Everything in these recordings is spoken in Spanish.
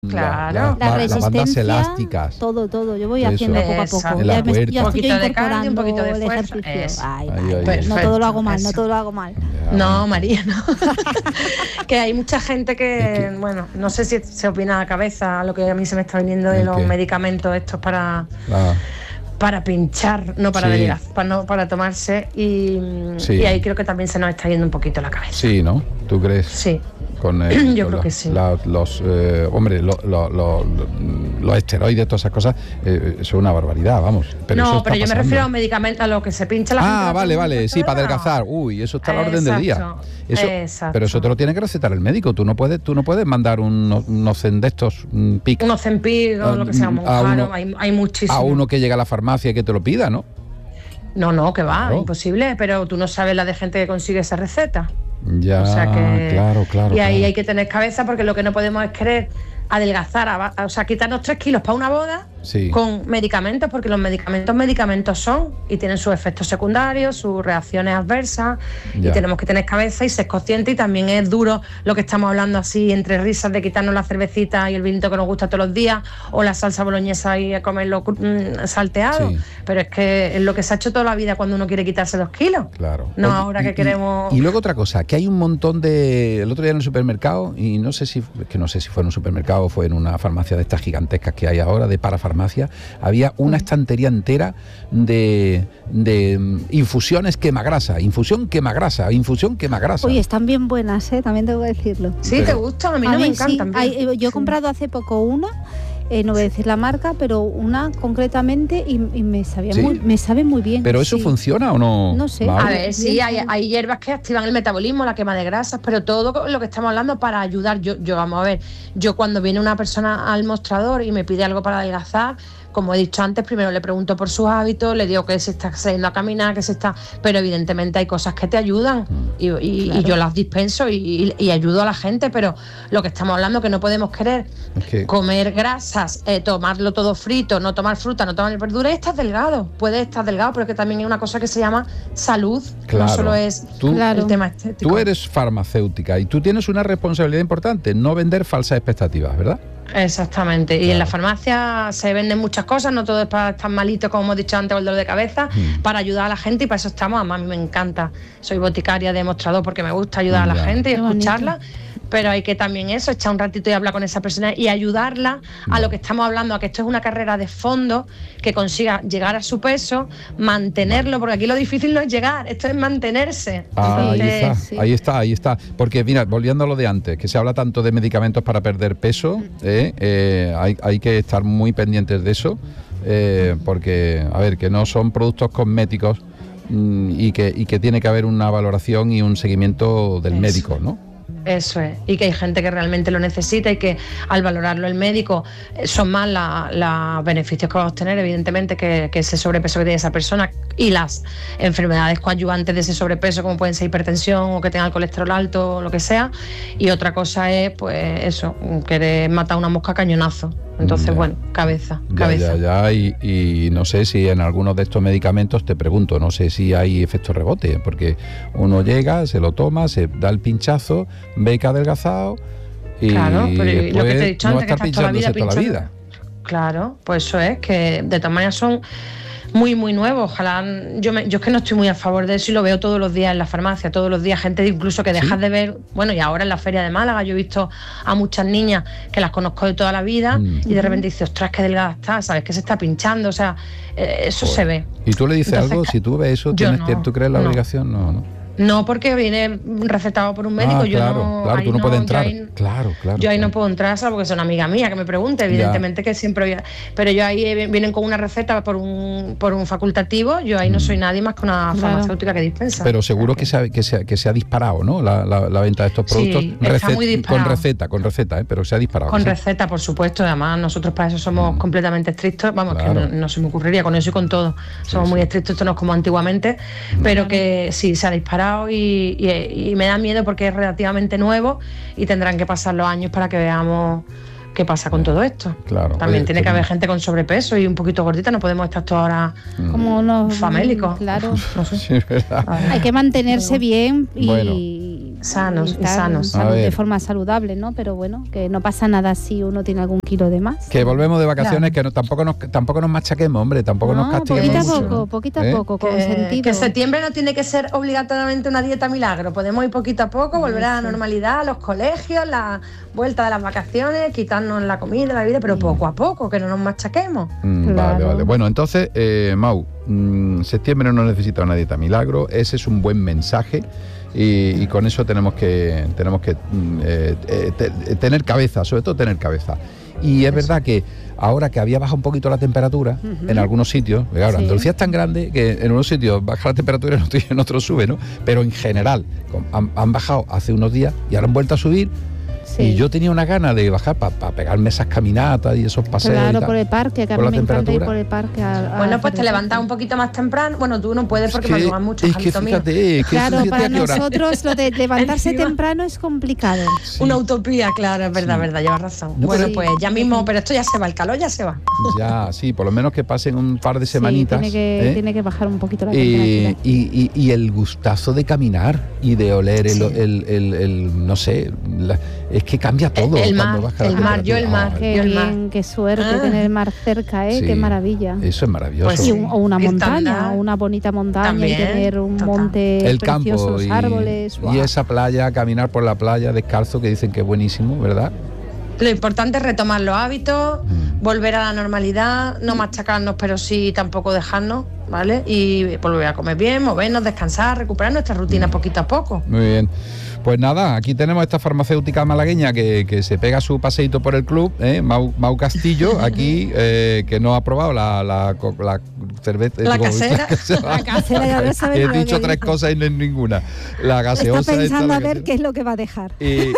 Claro. La las bandas resistencia, elásticas. todo. Yo voy Eso. haciendo poco a poco. En la puerta. Ya Un estoy poquito de cardio, un incorporando poquito de el fuerza. ejercicio. Eso. Ay, Ahí. no todo lo hago mal, Perfecto, no todo lo hago mal. No, María, no. Que hay mucha gente que, bueno, no sé si se opina a la cabeza lo que a mí se me está viniendo de ¿El los qué? medicamentos estos para pinchar, no para Sí. adelgazar, para tomarse y ahí creo que también se nos está yendo un poquito la cabeza. Sí, ¿no? ¿Tú crees? Sí. Con Yo creo los, que sí. Los esteroides, todas esas cosas, eso es una barbaridad, vamos. Pero eso No, está pero yo me pasando. refiero a un medicamento, a lo que se pincha la gente. Ah, vale, sí, para adelgazar. Uy, eso está a la orden del día. Exacto. Pero eso te lo tiene que recetar el médico. Tú no puedes mandar unos Zen de estos, PIC. Unos Zempic o lo que sea, Monjaro, hay muchísimos. A uno que llega a la farmacia y que te lo pida, ¿no? No, que va, Claro. imposible, pero tú no sabes la de gente que consigue esa receta. Ya, O sea que, claro. Y ahí claro. hay que tener cabeza porque lo que no podemos es querer adelgazar, o sea, quitarnos 3 kilos para una boda Sí. con medicamentos, porque los medicamentos son y tienen sus efectos secundarios, sus reacciones adversas, Ya. y tenemos que tener cabeza y ser conscientes. Y también es duro lo que estamos hablando así entre risas de quitarnos la cervecita y el vinito que nos gusta todos los días, o la salsa boloñesa y a comerlo salteado, Sí. pero es que es lo que se ha hecho toda la vida cuando uno quiere quitarse 2 kilos. Claro. No Oye, ahora que queremos... Y luego otra cosa, que hay un montón de... El otro día en el supermercado, y no sé si fue en un supermercado o fue en una farmacia de estas gigantescas que hay ahora, de parafarmacia, había una estantería entera de infusiones quemagrasa. Oye, están bien buenas, también tengo que decirlo. Sí, Pero- te gustan, a mí no me encantan. Yo he comprado hace poco una, no voy a decir la marca, pero una concretamente y me sabía ¿Sí? me sabe muy bien. ¿Pero eso sí. funciona o no? No sé. Mauro? A ver, sí, hay hierbas que activan el metabolismo, la quema de grasas, pero todo lo que estamos hablando para ayudar. Yo vamos a ver, yo cuando viene una persona al mostrador y me pide algo para adelgazar, como he dicho antes, primero le pregunto por sus hábitos, le digo que se está saliendo a caminar, pero evidentemente hay cosas que te ayudan y yo las dispenso y ayudo a la gente, pero lo que estamos hablando que no podemos querer Es que- comer grasas, tomarlo todo frito, no tomar fruta, no tomar verdura y estás delgado. Puedes estar delgado, pero es que también hay una cosa que se llama salud, Claro. no solo es el tema estético. Tú eres farmacéutica y tú tienes una responsabilidad importante, no vender falsas expectativas, ¿verdad? Exactamente, y Claro. en la farmacia se venden muchas cosas, no todo es para estar malito, como hemos dicho antes, o el dolor de cabeza, para ayudar a la gente, y para eso estamos. Además, a mí me encanta, soy boticaria de mostrador porque me gusta ayudar a la Ya. gente y Qué bonito. escucharla, pero hay que también echar un ratito y hablar con esa persona y ayudarla a lo que estamos hablando, a que esto es una carrera de fondo, que consiga llegar a su peso, mantenerlo, porque aquí lo difícil no es llegar, esto es mantenerse. Entonces, sí. Ahí está. Porque mira, volviendo a lo de antes, que se habla tanto de medicamentos para perder peso, hay que estar muy pendientes de eso, porque, a ver, que no son productos cosméticos y que tiene que haber una valoración y un seguimiento del Eso. médico, ¿no? Eso es, y que hay gente que realmente lo necesita y que al valorarlo el médico son más los beneficios que va a obtener, evidentemente, que ese sobrepeso que tiene esa persona y las enfermedades coadyuvantes de ese sobrepeso, como pueden ser hipertensión o que tenga el colesterol alto o lo que sea. Y otra cosa es, pues eso, querer matar una mosca a cañonazo. Entonces, Ya. bueno, cabeza. Y no sé si en algunos de estos medicamentos, te pregunto, no sé si hay efecto rebote, porque uno llega, se lo toma, se da el pinchazo, ve que ha adelgazado y Claro, pero y lo que te he dicho no va a antes, que estar estás toda la vida pinchándose toda la pinchando. vida. Claro, pues eso es, que de todas maneras son muy, muy nuevos. Ojalá, yo es que no estoy muy a favor de eso y lo veo todos los días en la farmacia, todos los días, gente incluso que dejas de ver, bueno, y ahora en la feria de Málaga yo he visto a muchas niñas que las conozco de toda la vida y de repente dices, ostras, qué delgada está, sabes que se está pinchando, o sea, eso se ve. ¿Y tú le dices Entonces, algo? Si tú ves eso, yo ¿tú crees la no. obligación? No. No, porque viene recetado por un médico, yo no... Claro, ahí tú no puedes entrar. yo ahí- Claro. Yo ahí no puedo entrar, salvo que sea una amiga mía que me pregunte, evidentemente que siempre voy a... Pero yo ahí vienen con una receta por un facultativo, yo ahí no soy nadie más que una farmacéutica que dispensa. Pero seguro que se ha disparado, ¿no? La venta de estos productos. Sí, está muy disparado. Con receta, pero se ha disparado. Con ¿sí? receta, por supuesto, además nosotros para eso somos completamente estrictos, vamos, Claro. que no se me ocurriría con eso y con todo. Somos muy estrictos, esto no es como antiguamente, pero que sí, se ha disparado y me da miedo porque es relativamente nuevo y tendrán que pasar los años para que veamos qué pasa con todo esto. Claro. También Oye, tiene que haber gente con sobrepeso y un poquito gordita, no podemos estar todos ahora Como unos famélicos. Claro. No sé. Sí, es verdad. Hay que mantenerse bien y Bueno. sanos y sanos. De forma saludable, ¿no? Pero bueno, que no pasa nada si uno tiene algún kilo de más. Que volvemos de vacaciones, claro. Que tampoco nos machaquemos, hombre, tampoco nos castiguemos mucho. Poquito a poco, con sentido. Que septiembre no tiene que ser obligatoriamente una dieta milagro, podemos ir poquito a poco, volver a la normalidad, a los colegios, la vuelta de las vacaciones, quitarnos la comida, la vida, pero poco a poco, que no nos machaquemos. Claro. Vale. Bueno, entonces, Mau, septiembre no necesita una dieta milagro, ese es un buen mensaje. Y con eso tenemos que tener cabeza, sobre todo tener cabeza. Y es verdad que ahora que había bajado un poquito la temperatura en algunos sitios, ahora Andalucía es tan grande que en unos sitios baja la temperatura y en otros sube, ¿no? Pero en general han bajado hace unos días y ahora han vuelto a subir. Sí. Y yo tenía una gana de bajar para pegarme esas caminatas y esos paseos. Claro, por el parque, que a mí me encanta ir por el parque. Bueno, pues te levantas un poquito más temprano. Bueno, tú no puedes porque madrugas mucho. Es que fíjate, claro, para nosotros lo de levantarse temprano es complicado. Sí. Una utopía, claro, es verdad, llevas razón. No, bueno, pues ya mismo, pero esto ya se va, el calor ya se va. Ya, sí, por lo menos que pasen un par de semanitas. Tiene que bajar un poquito la temperatura. Y el gustazo de caminar y de oler el no sé, es que cambia todo. El mar. Qué bien, qué suerte tener el mar cerca, sí, qué maravilla. Eso es maravilloso. Pues o una montaña, una bonita montaña también, y tener un monte el precioso, campo los árboles. Y esa playa, caminar por la playa descalzo, que dicen que es buenísimo, ¿verdad? Lo importante es retomar los hábitos, volver a la normalidad, no machacarnos, pero sí tampoco dejarnos, ¿vale? Y volver a comer bien, movernos, descansar, recuperar nuestra rutina poquito a poco. Muy bien. Pues nada, aquí tenemos esta farmacéutica malagueña que se pega su paseíto por el club, Mau Castillo, aquí, que no ha probado la cerveza. La casera. La casera, ya lo sabes. He dicho tres cosas y no es ninguna. La gaseosa. Está pensando a ver qué es lo que va a dejar.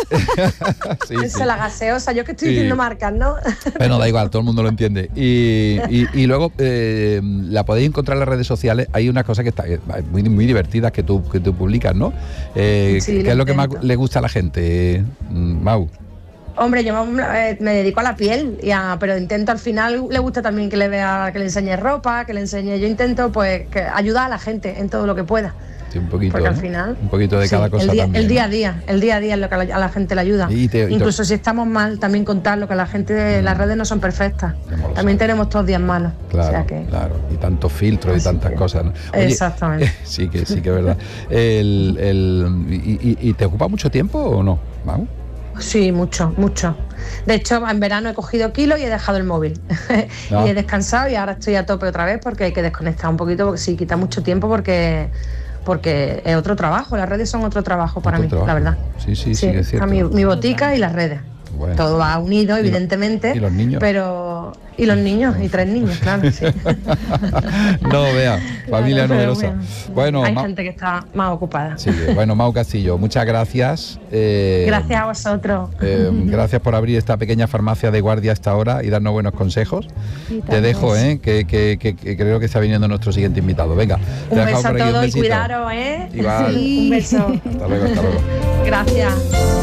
La gaseosa, yo que estoy diciendo marcas, ¿no? Bueno, da igual, todo el mundo lo entiende. Y luego la podéis encontrar en las redes sociales. Hay unas cosas que están muy divertidas que tú publicas, ¿no? ¿Qué es lo que más le gusta a la gente, Mau? Hombre, yo me dedico a la piel, pero intento al final, le gusta también que le vea, que le enseñe ropa, que le enseñe. Yo intento pues ayudar a la gente en todo lo que pueda. Sí, un poquito, porque al final, un poquito de cada cosa también. El día a día es lo que a la gente le ayuda. Incluso si estamos mal, también contarlo, que la gente, las redes no son perfectas. También tenemos todos días malos. Claro, o sea que, claro. Y tantos filtros y tantas cosas, ¿no? Oye, exactamente. Sí que es verdad. ¿Y te ocupa mucho tiempo o no, Mau? Sí, mucho. De hecho, en verano he cogido kilos y he dejado el móvil. Y he descansado y ahora estoy a tope otra vez porque hay que desconectar un poquito, porque sí, quita mucho tiempo porque es otro trabajo, las redes son otro trabajo para mí, la verdad. Sí, es cierto. Mi botica y las redes. Bueno. Todo va unido, evidentemente. ¿Y los niños? Y los niños, y 3 niños, claro, sí. No, vea, familia numerosa. Bueno, hay gente que está más ocupada. Sí, bueno, Mau Castillo, muchas gracias. Gracias a vosotros. Gracias por abrir esta pequeña farmacia de guardia a esta hora y darnos buenos consejos. Te dejo, que creo que está viniendo nuestro siguiente invitado. Venga, un beso a todos y cuidaros, Igual. Sí. Un beso. Hasta luego. Gracias.